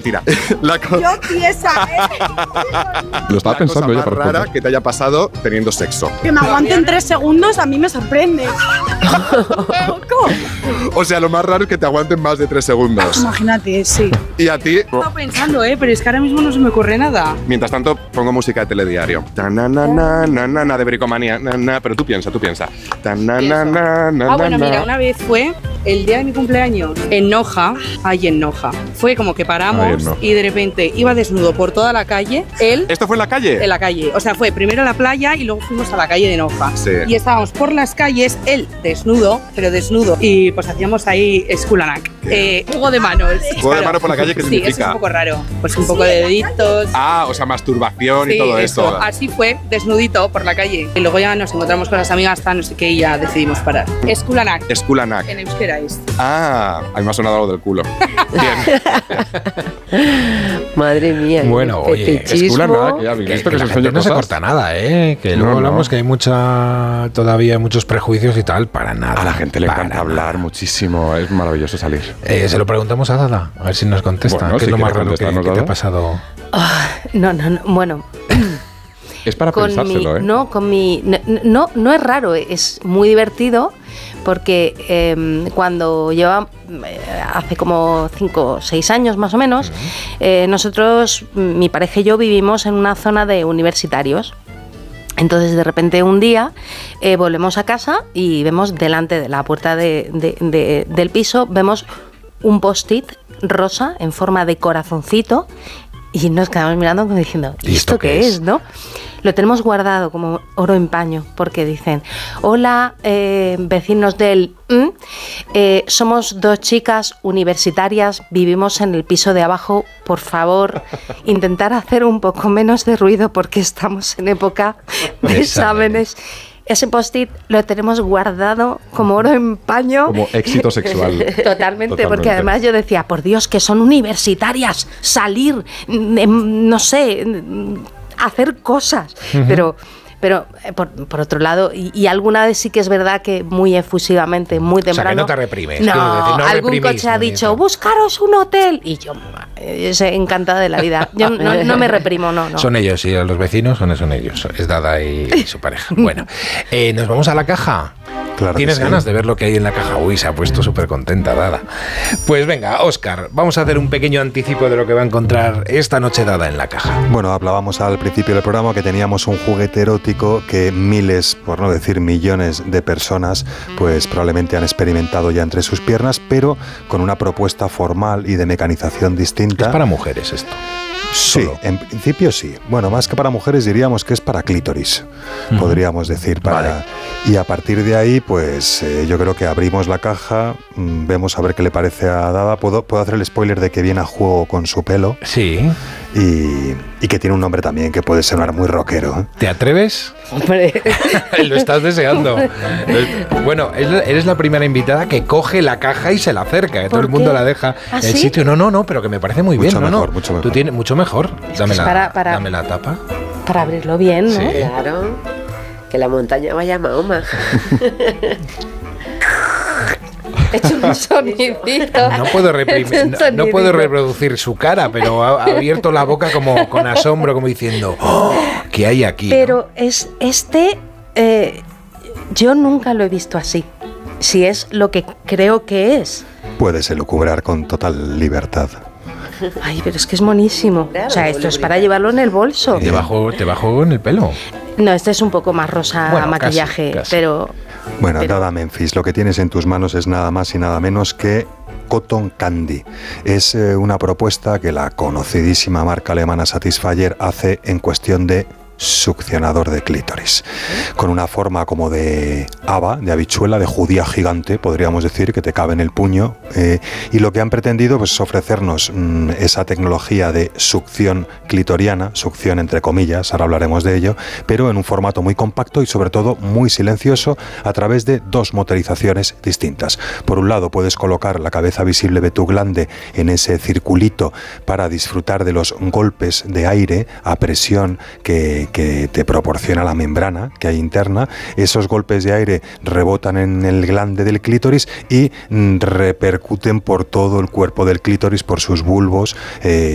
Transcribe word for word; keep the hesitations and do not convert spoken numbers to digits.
mentira. La co- Yo tiesa, ¿eh? Lo estaba la pensando cosa ella más para rara responder. que te haya pasado teniendo sexo. Que me aguanten tres segundos a mí me sorprende. O sea, lo más raro es que te aguanten más de tres segundos. Imagínate, sí. Y a ti, Estaba pensando, ¿eh? Pero es que ahora mismo no se me ocurre nada. mientras tanto, pongo música de telediario. Ta na na na na na na de bricomanía. Na, na, pero tú piensa, tú piensa. Ta na na na na Ah, bueno, na, mira, na. una vez fue el día de mi cumpleaños en Noja, ahí en Noja. Fue como que Ahí paramos en Noja. y de repente iba desnudo por toda la calle, él ¿Esto fue en la calle? en la calle. O sea, fue primero a la playa y luego fuimos a la calle de Noja. Sí. Y estábamos por las calles, él desnudo, pero desnudo. Y pues hacíamos ahí Skulanak. Eh, juego de manos. Juego de mano por la calle, ¿qué Sí, significa? eso es un poco raro. Pues un poco de deditos. Ah, o sea, masturbación y Sí, todo eso. esto. Así fue, desnudito por la calle. Y luego ya nos encontramos con las amigas, hasta no sé qué, y ya decidimos parar. Skulanak. Skulanak. En euskera es. Ah, a mí me ha sonado algo del culo. Bien. Madre mía. Bueno, el oye, fetichismo. Skulanak, ya habéis Que, visto que que, la se gente enseñan no se cosas. corta nada, ¿eh? Que luego No, no. hablamos que hay mucha todavía muchos prejuicios y tal, para nada. A la gente le para encanta nada. hablar muchísimo, es maravilloso salir. Eh, se lo preguntamos a Dada, a ver si nos contesta. Bueno, ¿Qué si es lo más quiere raro que, contestarnos, que te ha Dada. pasado? Ah, no, no, no. Bueno, Es para con mi, pensárselo, ¿eh? no, con mi, no, no, no es raro, es muy divertido porque eh, cuando lleva eh, hace como cinco o seis años más o menos, eh, nosotros, mi pareja y yo vivimos en una zona de universitarios. Entonces de repente un día eh, volvemos a casa y vemos delante de la puerta de, de, de, del piso, vemos un post-it rosa en forma de corazoncito y nos quedamos mirando como diciendo, ¿y esto qué es, no? Lo tenemos guardado como oro en paño porque dicen, hola eh, vecinos del... ¿m? Eh, somos dos chicas universitarias, vivimos en el piso de abajo, por favor, intentar hacer un poco menos de ruido porque estamos en época de De exámenes. Ese post-it lo tenemos guardado como oro en paño. Como éxito sexual. Totalmente, Totalmente. porque además yo decía, por Dios, que son universitarias, salir, mm, em, no sé, mm, hacer cosas. Ujú. Pero, pero eh, por, por otro lado, y, y alguna vez sí que es verdad que muy efusivamente, muy O sea, temprano. que no te reprimes. No, quiero decir, no algún reprimís, coche ha no dicho, dices. buscaros un hotel. Y yo, eh, sé, encantada de la vida. Yo no, no me reprimo, no, no. Son ellos, y los vecinos son, son ellos. Es Dada y, y su pareja. Bueno, eh, nos vamos a la caja. Claro que ¿Tienes sí. ganas de ver lo que hay en la caja? Uy, se ha puesto súper contenta, Dada. Pues venga, Óscar, vamos a hacer un pequeño anticipo de lo que va a encontrar esta noche Dada en la caja. Bueno, hablábamos al principio del programa que teníamos un juguete erótico que miles, por no decir millones de personas, pues probablemente han experimentado ya entre sus piernas, pero con una propuesta formal y de mecanización distinta. Es para mujeres esto. Sí, Solo. en principio sí. Bueno, más que para mujeres diríamos que es para clítoris, Ujú. podríamos decir. Para, Vale. Y a partir de ahí, pues eh, yo creo que abrimos la caja, mm, vemos a ver qué le parece a Dada. Puedo, puedo hacer el spoiler de que viene a juego con su pelo Sí. y, y que tiene un nombre también que puede sonar muy rockero, ¿eh? ¿Te atreves? Hombre. Lo estás deseando. Bueno, es la- eres la primera invitada que coge la caja y se la acerca, que todo ¿Por el mundo qué? la deja ¿Ah, en el sí? sitio. No, no, no, pero que me parece muy Mucho bien. No, mejor, no. mucho mejor. Tú tienes mucho mejor. Dame, es la, para- para- dame la tapa. Para abrirlo bien, ¿no? Sí. Claro. Que la montaña vaya a Mahoma. He hecho un sonidito. No puedo, He hecho reprimir, un no, no sonidito. puedo reproducir su cara, pero ha, ha abierto la boca como con asombro, como diciendo, "Oh, ¿qué hay aquí?" Pero es este, eh, yo nunca lo he visto así. Si es lo que creo que es. Puedes elucubrar con total libertad. Ay, pero es que es monísimo. Claro, o sea, esto lo es para brutal. llevarlo en el bolso. Te bajo, te bajo en el pelo. No, este es un poco más rosa Bueno, maquillaje, casi, casi. pero Bueno, Pero- Dada Memphis, lo que tienes en tus manos es nada más y nada menos que Cotton Candy. Es eh, una propuesta que la conocidísima marca alemana Satisfyer hace en cuestión de succionador de clítoris, con una forma como de haba, de habichuela, de judía gigante, podríamos decir, que te cabe en el puño, eh, y lo que han pretendido pues, es ofrecernos mm, esa tecnología de succión clitoriana, succión entre comillas, ahora hablaremos de ello, pero en un formato muy compacto y sobre todo muy silencioso a través de dos motorizaciones distintas. Por un lado puedes colocar la cabeza visible de tu glande en ese circulito para disfrutar de los golpes de aire a presión que que te proporciona la membrana que hay interna. Esos golpes de aire rebotan en el glande del clítoris y mm, repercuten por todo el cuerpo del clítoris, por sus bulbos, eh,